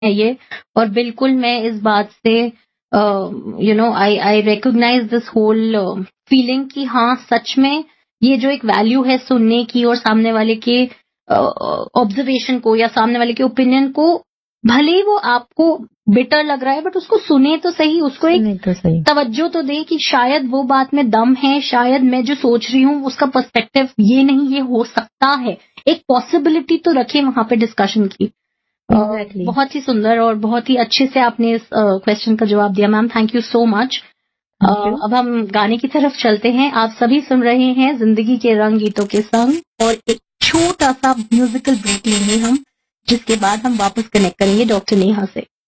है ये। और बिल्कुल मैं इस बात से I recognise this whole feeling कि हाँ सच में ये जो एक वैल्यू है सुनने की और सामने वाले के ऑब्जर्वेशन को या सामने वाले के ओपिनियन को, भले ही वो आपको बिटर लग रहा है बट उसको सुने तो सही, उसको एक तवज्जो तो दे कि शायद वो बात में दम है, शायद मैं जो सोच रही हूँ उसका पर्सपेक्टिव ये नहीं, ये हो सकता है, एक पॉसिबिलिटी तो रखे वहां पे डिस्कशन की। बहुत ही सुंदर और बहुत ही अच्छे से आपने इस क्वेश्चन का जवाब दिया ma'am, thank you so much. अब हम गाने की तरफ चलते हैं। आप सभी सुन रहे हैं जिंदगी के रंग गीतों के संग, और एक छोटा सा म्यूजिकल ब्रेक लेंगे हम, जिसके बाद हम वापस कनेक्ट करेंगे डॉक्टर नेहा से।